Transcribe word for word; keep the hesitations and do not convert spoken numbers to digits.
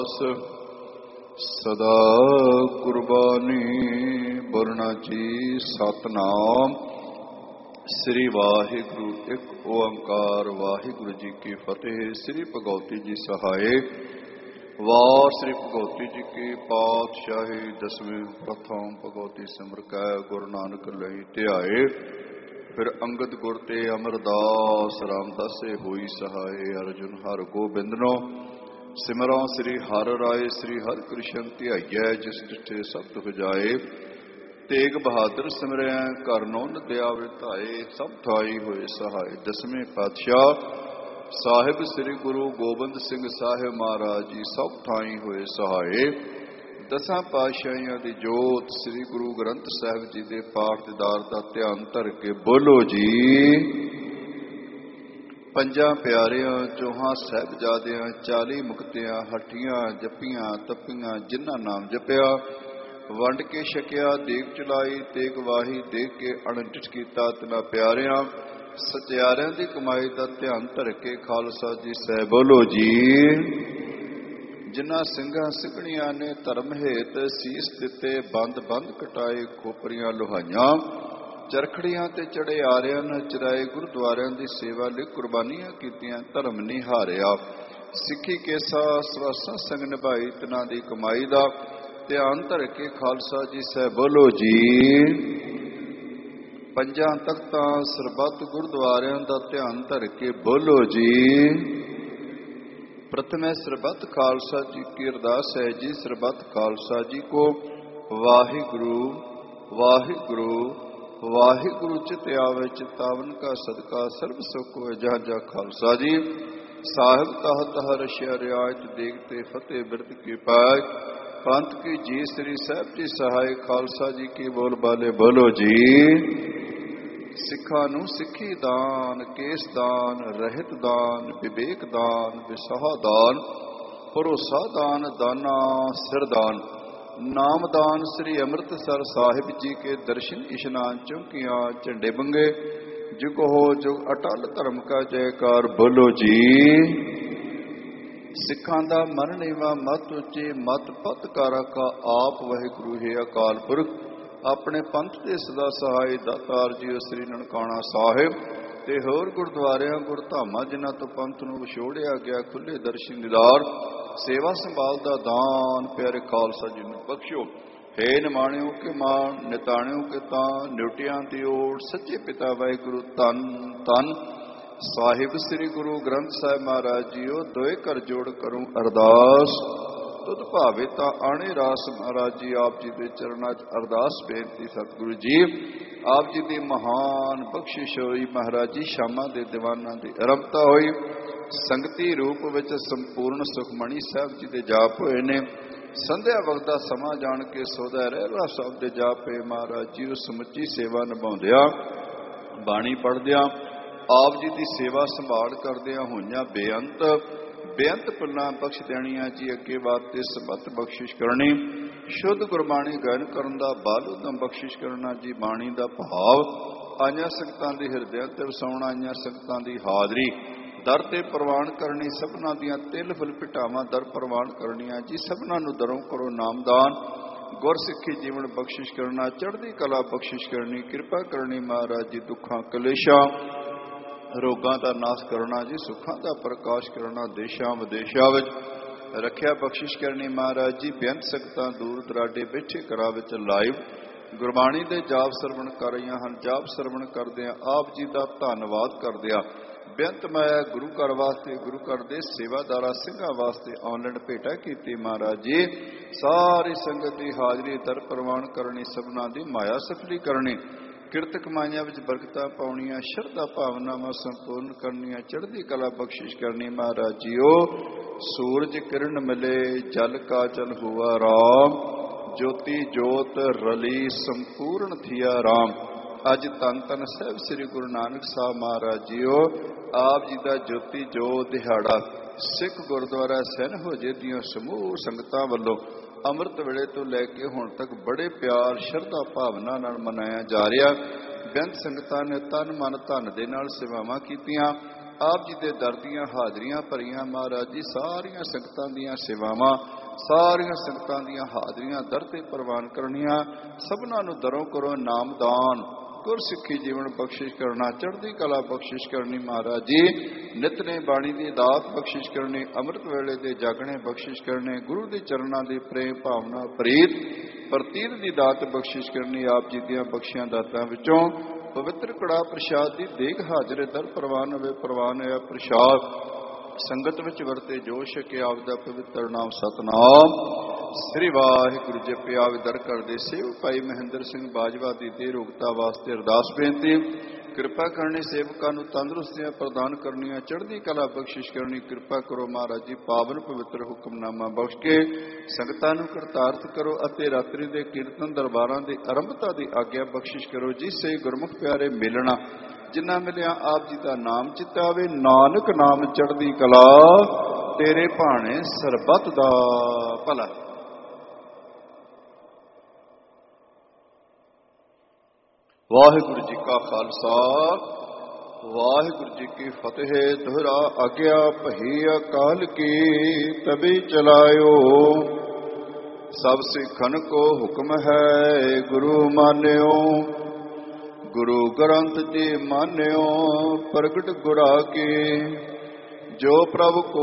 ਸਦਾ ਕੁਰਬਾਨੀ ਬੁਰਨਾ ਜੀ। ਸਤਨਾਮ ਸ੍ਰੀ ਵਾਹਿਗੁਰੂ ਇੱਕ ਓੰਕਾਰ ਵਾਹਿਗੁਰੂ ਜੀ ਕੀ ਫਤਿਹ। ਸ੍ਰੀ ਭਗਉਤੀ ਜੀ ਸਹਾਏ। ਵਾਰ ਸ੍ਰੀ ਭਗਉਤੀ ਜੀ ਕੀ ਪਾਤਸ਼ਾਹੀ। ਦਸਵੇਂ ਪ੍ਰਥਮ ਭਗਉਤੀ ਸਿਮਰ ਕੈ ਗੁਰੂ ਨਾਨਕ ਲਈ ਧਿਆਏ। ਫਿਰ ਅੰਗਦ ਗੁਰ ਤੇ ਅਮਰਦਾਸ ਰਾਮਦਾਸੇ ਹੋਈ ਸਹਾਏ। ਅਰਜੁਨ ਹਰ ਗੋਬਿੰਦਨੋ ਸਿਮਰਾਂ ਸ੍ਰੀ ਹਰਿ ਰਾਏ। ਸ੍ਰੀ ਹਰਿ ਕ੍ਰਿਸ਼ਨ ਧਿਆਈਐ ਜਿਸ ਡਿਠੇ ਸਭ ਤੁਖ ਜਾਏ। ਤੇਗ ਬਹਾਦਰ ਸਿਮਰਿਆ ਘਰ ਨੌਨ ਦਿਆ ਵਿਧਾਏ। ਸਭ ਥਾਈ ਹੋਏ ਸਹਾਏ। ਦਸਵੇਂ ਪਾਤਸ਼ਾਹ ਸਾਹਿਬ ਸ੍ਰੀ ਗੁਰੂ ਗੋਬਿੰਦ ਸਿੰਘ ਸਾਹਿਬ ਮਹਾਰਾਜ ਜੀ ਸਭ ਥਾਈ ਹੋਏ ਸਹਾਏ। ਦਸਾਂ ਪਾਤਸ਼ਾਹੀਆਂ ਦੀ ਜੋਤ ਸ੍ਰੀ ਗੁਰੂ ਗ੍ਰੰਥ ਸਾਹਿਬ ਜੀ ਦੇ ਪਾਠ ਦੀਦਾਰ ਦਾ ਧਿਆਨ ਧਰ ਕੇ ਬੋਲੋ ਜੀ। ਪੰਜਾਂ ਪਿਆਰਿਆਂ ਚੌਹਾਂ ਸਾਹਿਬਜ਼ਾਦਿਆਂ ਚਾਲੀ ਮੁਕਤਿਆਂ ਹੱਠੀਆਂ ਜੱਪੀਆਂ ਤੱਪੀਆਂ ਜਿਨ੍ਹਾਂ ਨਾਮ ਜਪਿਆ ਵੰਡ ਕੇ ਛਕਿਆ ਦੇਗ ਚਲਾਈ ਤੇਗ ਵਾਹੀ ਦੇਖ ਕੇ ਅਣਡਿਠ ਕੀਤਾ ਤਿਨਾਂ ਪਿਆਰਿਆਂ ਸਚਿਆਰਿਆਂ ਦੀ ਕਮਾਈ ਦਾ ਧਿਆਨ ਧਰ ਕੇ ਖਾਲਸਾ ਜੀ ਸਹਿ ਬੋਲੋ ਜੀ। ਜਿਨ੍ਹਾਂ ਸਿੰਘਾਂ ਸਿੰਘਣੀਆਂ ਨੇ ਧਰਮ ਹੇਤ ਸੀਸ ਦਿੱਤੇ ਬੰਦ ਬੰਦ ਕਟਾਏ ਖੋਪਰੀਆਂ ਲੁਹਾਈਆਂ ਚਰਖੜੀਆਂ ਤੇ ਚੜੇ ਆਰਿਆਂ ਨੇ ਚਰਾਏ ਗੁਰਦੁਆਰਿਆਂ ਦੀ ਸੇਵਾ ਲਈ ਕੁਰਬਾਨੀਆਂ ਕੀਤੀਆਂ ਧਰਮ ਨਹੀਂ ਹਾਰਿਆ। ਸਿੱਖੀ ਕੇਸਾ ਸਵਾਸਾਂ ਸੰਗ ਨਿਭਾਈ ਤਿਨਾਂ ਦੀ ਕਮਾਈ ਦਾ ਧਿਆਨ ਧਰ ਕੇ ਖਾਲਸਾ ਜੀ ਸਹਿ ਬੋਲੋ ਜੀ। ਪੰਜਾਂ ਤਖਤਾਂ ਸਰਬੱਤ ਗੁਰਦੁਆਰਿਆਂ ਦਾ ਧਿਆਨ ਧਰ ਕੇ ਬੋਲੋ ਜੀ। ਪ੍ਰਥਮੇ ਸਰਬੱਤ ਖਾਲਸਾ ਜੀ ਕੀ ਅਰਦਾਸ ਹੈ ਜੀ। ਸਰਬੱਤ ਖਾਲਸਾ ਜੀ ਕੋ ਵਾਹਿਗੁਰੂ ਵਾਹਿਗੁਰੂ ਵਾਹਿਗੁਰੂ ਚਿਤ ਆਵੇ ਚਿਤਾਵਨ ਕਾ ਸਦਕਾ ਸਰਬ ਸੁਖ ਹੋਏ। ਜਹ ਜਹ ਖਾਲਸਾ ਜੀ ਸਾਹਿਬ ਤਹ ਤਹ ਰਸ਼ਿਆ ਰਿਆਇਤ ਦੇਖ ਤੇ ਫਤਿਹ ਬਿਰਦ ਕੀ ਪਾਇ ਪੰਥ ਕੀ ਜੀ ਸ੍ਰੀ ਸਾਹਿਬ ਜੀ ਸਹਾਇ। ਖਾਲਸਾ ਜੀ ਕੀ ਬੋਲ ਬਾਲੇ ਬੋਲੋ ਜੀ। ਸਿੱਖਾਂ ਨੂੰ ਸਿੱਖੀ ਦਾਨ ਕੇਸ ਦਾਨ ਰਹਿਤ ਦਾਨ ਵਿਵੇਕ ਦਾਨ ਵਿਸਾਹ ਦਾਨ ਭਰੋਸਾ ਦਾਨ ਦਾਨਾ ਸਿਰਦਾਨ ਨਾਮਦਾਨ ਸ੍ਰੀ ਅੰਮ੍ਰਿਤਸਰ ਸਾਹਿਬ ਜੀ ਕੇ ਦਰਸ਼ਨ ਇਸ਼ਨਾਨ ਚੌਂਕੀਆਂ ਝੰਡੇ ਬੰਗੇ ਜੁਗ ਹੋ ਜੁਗ ਅਟਲ ਧਰਮ ਕਾ ਜੈਕਾਰ ਬੋਲੋ ਜੀ। ਸਿੱਖਾਂ ਦਾ ਮਨ ਨੀਵਾ ਮਤ ਉੱਚੇ ਮਤ ਪਤਕਾਰਾ ਕਾ ਆਪ ਵਾਹਿਗੁਰੂ ਹੈ ਅਕਾਲ ਪੁਰਖ ਆਪਣੇ ਪੰਥ ਦੇ ਸਦਾ ਸਹਾਇ ਦਾਤਾਰ ਜੀ ਸ੍ਰੀ ਨਨਕਾਣਾ ਸਾਹਿਬ ਤੇ ਹੋਰ ਗੁਰਦੁਆਰਿਆਂ ਗੁਰਧਾਮਾਂ ਜਿਨ੍ਹਾਂ ਤੋਂ ਪੰਥ ਨੂੰ ਵਿਛੋੜਿਆ ਗਿਆ ਖੁੱਲੇ ਦਰਸ਼ਨ ਦੀਦਾਰ ਸੇਵਾ ਸੰਭਾਲ ਦਾ ਦਾਨ ਪਿਆਰੇ ਖਾਲਸਾ ਜੀ ਨੂੰ ਬਖਸ਼ਿਓ। ਹੈ ਨਿਮਾਣਿਓ ਕੇ ਮਾਣ ਨਿਤਾਣਿਓ ਕੇ ਤਾਂ ਨਿਉਟਿਆਂ ਦੀ ਓਟ ਸੱਚੇ ਪਿਤਾ ਵਾਹਿਗੁਰੂ ਧੰਨ ਧੰਨ ਸਾਹਿਬ ਸ੍ਰੀ ਗੁਰੂ ਗ੍ਰੰਥ ਸਾਹਿਬ ਮਹਾਰਾਜ ਜੀਓ ਦੋਏ ਕਰ ਜੋੜ ਕਰੂੰ ਅਰਦਾਸ ਤੁਧ ਭਾਵੇ ਤਾਂ ਆਣੇ ਰਾਸ ਮਹਾਰਾਜ ਜੀ ਆਪ ਜੀ ਦੇ ਚਰਨਾਂ 'ਚ ਅਰਦਾਸ ਬੇਨਤੀ। ਸਤਿਗੁਰੂ ਜੀ ਆਪ ਜੀ ਦੀ ਮਹਾਨ ਬਖਸ਼ਿਸ਼ ਹੋਈ। ਮਹਾਰਾਜ ਜੀ ਸ਼ਾਮਾਂ ਦੇ ਦੀਵਾਨਾਂ ਦੀ ਆਰੰਭਤਾ ਹੋਈ। ਸੰਗਤੀ ਰੂਪ ਵਿੱਚ ਸੰਪੂਰਨ ਸੁਖਮਣੀ ਸਾਹਿਬ ਜੀ ਦੇ ਜਾਪ ਹੋਏ ਨੇ। ਸੰਧਿਆ ਵਕਤ ਦਾ ਸਮਾਂ ਜਾਣ ਕੇ ਸੋਦਾ ਰਹਿਰਾ ਸਾਹਿਬ ਦੇ ਜਾਪੇ ਮਹਾਰਾਜ ਜੀ ਉਹ ਸਮੁੱਚੀ ਸੇਵਾ ਨਿਭਾਉਂਦਿਆਂ ਬਾਣੀ ਪੜ੍ਹਦਿਆਂ ਆਪ ਜੀ ਦੀ ਸੇਵਾ ਸੰਭਾਲ ਕਰਦਿਆਂ ਹੋਈਆਂ ਬੇਅੰਤ ਬੇਅੰਤ ਪੁੱਲਾਂ ਬਖਸ਼ ਦੇਣੀਆਂ ਜੀ। ਅੱਗੇ ਵਾਸਤੇ ਸਬਤ ਬਖਸ਼ਿਸ਼ ਕਰਨੀ ਸ਼ੁੱਧ ਗੁਰਬਾਣੀ ਗਾਇਨ ਕਰਨ ਦਾ ਬਲ ਉਦਮ ਬਖਸ਼ਿਸ਼ ਕਰਨਾ ਜੀ। ਬਾਣੀ ਦਾ ਭਾਵ ਆਈਆਂ ਸੰਗਤਾਂ ਦੇ ਹਿਰਦਿਆਂ ਤੇ ਵਸਾਉਣਾ ਆਈਆਂ ਸੰਗਤਾਂ ਦੀ ਹਾਜ਼ਰੀ ਦਰ ਤੇ ਪ੍ਰਵਾਨ ਕਰਨੀ ਸਭਨਾਂ ਦੀਆਂ ਤਿਲ ਫੁੱਲ ਪਿਟਾਵਾਂ ਦਰ ਪ੍ਰਵਾਨ ਕਰਨੀਆਂ ਜੀ। ਸਭਨਾਂ ਨੂੰ ਦਰੋਂ ਕਰੋ ਨਾਮਦਾਨ ਗੁਰ ਸਿੱਖੀ ਜੀਵਨ ਬਖਸ਼ਿਸ਼ ਕਰਨਾ ਚੜ੍ਹਦੀ ਕਲਾ ਬਖਸ਼ਿਸ਼ ਕਰਨੀ ਕਿਰਪਾ ਕਰਨੀ ਮਹਾਰਾਜ ਜੀ। ਦੁੱਖਾਂ ਕਲੇਸ਼ਾਂ ਰੋਗਾਂ ਦਾ ਨਾਸ਼ ਕਰਨਾ ਜੀ। ਸੁੱਖਾਂ ਦਾ ਪ੍ਰਕਾਸ਼ ਕਰਨਾ ਦੇਸ਼ਾਂ ਵਿਦੇਸ਼ਾਂ ਵਿੱਚ ਰੱਖਿਆ ਬਖਸ਼ਿਸ਼ ਕਰਨੀ ਮਹਾਰਾਜ ਜੀ। ਬੇਅੰਤ ਸੰਗਤਾਂ ਦੂਰ ਦਰਾਡੇ ਬੈਠੇ ਘਰਾਂ ਵਿੱਚ ਲਾਈਵ ਗੁਰਬਾਣੀ ਦੇ ਜਾਪ ਸਰਵਣ ਕਰ ਰਹੀਆਂ ਹਨ। ਜਾਪ ਸਰਵਣ ਕਰਦਿਆਂ ਆਪ ਜੀ ਦਾ ਧੰਨਵਾਦ ਕਰਦਿਆਂ ਬੇਅੰਤ ਮੈਂ ਗੁਰੂ ਘਰ ਵਾਸਤੇ ਗੁਰੂ ਘਰ ਦੇ ਸੇਵਾਦਾਰਾਂ ਸਿੰਘਾਂ ਵਾਸਤੇ ਆਨਲਾਈਨ ਭੇਟਾ ਕੀਤੀ ਮਹਾਰਾਜ ਜੀ। ਸਾਰੀ ਸੰਗਤ ਦੀ ਹਾਜ਼ਰੀ ਦਰ ਪ੍ਰਵਾਨ ਕਰਨੀ ਸਭਨਾਂ ਦੀ ਮਾਇਆ ਸਫਲੀ ਕਰਨੀ ਕਿਰਤ ਕਮਾਈਆਂ ਵਿੱਚ ਬਰਕਤਾਂ ਪਾਉਣੀਆਂ ਸ਼ਰਧਾ ਭਾਵਨਾਵਾਂ ਸੰਪੂਰਨ ਕਰਨੀਆਂ ਚੜ੍ਹਦੀ ਕਲਾ ਬਖਸ਼ਿਸ਼ ਕਰਨੀ ਮਹਾਰਾਜ ਜੀਓ। ਸੂਰਜ ਕਿਰਨ ਮਿਲੇ ਜਲ ਕਾ ਜਲ ਹੁਆ ਰਾਮ ਜੋਤੀ ਜੋਤ ਰਲੀ ਸੰਪੂਰਨ ਥੀਆ ਰਾਮ। ਅੱਜ ਧੰਨ ਧੰਨ ਸਾਹਿਬ ਸ੍ਰੀ ਗੁਰੂ ਨਾਨਕ ਸਾਹਿਬ ਮਹਾਰਾਜ ਜੀਓ ਆਪ ਜੀ ਦਾ ਜੋਤੀ ਜੋਤ ਦਿਹਾੜਾ ਸਿੱਖ ਗੁਰਦੁਆਰਾ ਸੈਨ ਹੋਜੇ ਦੀਆਂ ਸਮੂਹ ਸੰਗਤਾਂ ਵੱਲੋਂ ਅੰਮ੍ਰਿਤ ਵੇਲੇ ਤੋਂ ਲੈ ਕੇ ਹੁਣ ਤੱਕ ਬੜੇ ਪਿਆਰ ਸ਼ਰਧਾ ਭਾਵਨਾ ਨਾਲ ਮਨਾਇਆ ਜਾ ਰਿਹਾ। ਬੇਅੰਤ ਸੰਗਤਾਂ ਨੇ ਤਨ ਮਨ ਧਨ ਦੇ ਨਾਲ ਸੇਵਾਵਾਂ ਕੀਤੀਆਂ। ਆਪ ਜੀ ਦੇ ਦਰ ਦੀਆਂ ਹਾਜ਼ਰੀਆਂ ਭਰੀਆਂ ਮਹਾਰਾਜ ਜੀ ਸਾਰੀਆਂ ਸੰਗਤਾਂ ਦੀਆਂ ਸੇਵਾਵਾਂ, ਸਾਰੀਆਂ ਸੰਗਤਾਂ ਦੀਆਂ ਹਾਜ਼ਰੀਆਂ ਦਰ ਤੇ ਪ੍ਰਵਾਨ ਕਰਨੀਆਂ। ਸਭਨਾਂ ਨੂੰ ਦਰੋਂ ਕਰੋ ਨਾਮਦਾਨ, ਗੁਰਸਿੱਖੀ ਜੀਵਨ ਬਖਸ਼ਿਸ਼ ਕਰਨਾ, ਚੜ੍ਹਦੀ ਕਲਾ ਬਖਸ਼ਿਸ਼ ਕਰਨੀ ਮਹਾਰਾਜ ਜੀ। ਨਿਤਨੇ ਬਾਣੀ ਦੀ ਦਾਤ ਬਖਸ਼ਿਸ਼ ਕਰਨੀ, ਅੰਮ੍ਰਿਤ ਵੇਲੇ ਦੇ ਜਾਗਣੇ ਬਖਸ਼ਿਸ਼ ਕਰਨੇ, ਗੁਰੂ ਦੇ ਚਰਨਾਂ ਦੀ ਪ੍ਰੇਮ ਭਾਵਨਾ ਪ੍ਰੀਤ ਪ੍ਰਤੀਤ ਦੀ ਦਾਤ ਬਖਸ਼ਿਸ਼ ਕਰਨੀ। ਆਪ ਜੀ ਦੀਆਂ ਬਖਸ਼ੀਆਂ ਦਾਤਾਂ ਵਿੱਚੋਂ ਪਵਿੱਤਰ ਕੜਾ ਪ੍ਰਸ਼ਾਦ ਦੀ ਦੇਗ ਹਾਜ਼ਰੇ ਦਰ ਪ੍ਰਵਾਨ ਹੋਵੇ। ਪ੍ਰਵਾਨ ਹੋਇਆ ਪ੍ਰਸ਼ਾਦ ਸੰਗਤ ਵਿੱਚ ਵਰਤੇ ਜੋ ਛਕੇ ਆਪ ਦਾ ਪਵਿੱਤਰ ਨਾਮ ਸਤਨਾਮ ਸ੍ਰੀ ਵਾਹਿਗੁਰੂ ਜੀ। ਪਿਆ ਵਿਦਰ ਕਰਦੇ ਸੇਵ ਭਾਈ ਮਹਿੰਦਰ ਸਿੰਘ ਬਾਜਵਾ ਦੀ ਦੇਹ ਰੋਗਤਾ ਵਾਸਤੇ ਅਰਦਾਸ ਬੇਨਤੀ। ਕਿਰਪਾ ਕਰਨੀ ਸੇਵਕਾਂ ਨੂੰ ਤੰਦਰੁਸਤੀਆਂ ਪ੍ਰਦਾਨ ਕਰਨੀਆਂ, ਚੜ੍ਹਦੀ ਕਲਾ ਬਖਸ਼ਿਸ਼ ਕਰਨੀ। ਕਿਰਪਾ ਕਰੋ ਮਹਾਰਾਜ ਜੀ, ਪਾਵਨ ਪਵਿੱਤਰ ਹੁਕਮਨਾਮਾ ਬਖਸ਼ ਕੇ ਸੰਗਤਾਂ ਨੂੰ ਕਰਤਾਰਥ ਕਰੋ ਅਤੇ ਰਾਤਰੀ ਦੇ ਕੀਰਤਨ ਦਰਬਾਰਾਂ ਦੀ ਆਰੰਭਤਾ ਦੀ ਆਗਿਆ ਬਖਸ਼ਿਸ਼ ਕਰੋ। ਜਿਸ ਸੇ ਗੁਰਮੁਖ ਪਿਆਰੇ ਮਿਲਣਾ, ਜਿੰਨਾ ਮਿਲਿਆ ਆਪ ਜੀ ਦਾ ਨਾਮ ਚਿੱਤਾ ਆਵੇ। ਨਾਨਕ ਨਾਮ ਚੜ੍ਹਦੀ ਕਲਾ, ਤੇਰੇ ਭਾਣੇ ਸਰਬੱਤ ਦਾ ਭਲਾ। ਵਾਹਿਗੁਰੂ ਜੀ ਕਾ ਖਾਲਸਾ, ਵਾਹਿਗੁਰੂ ਜੀ ਕੀ ਫਤਿਹ। ਦੁਹਰਾ ਆਗਿਆ ਭਈ ਅਕਾਲ ਕੀ, ਤਬੀ ਚਲਾਇਓ। ਸਭ ਸਿੱਖਨ ਕੋ ਹੁਕਮ ਹੈ, ਗੁਰੂ ਮਾਨਿਓ। ਗੁਰੂ ਗ੍ਰੰਥ ਜੀ ਮਾਨਿਓ, ਪ੍ਰਗਟ ਗੁਰਾ ਕੀ। ਜੋ ਪ੍ਰਭ ਕੋ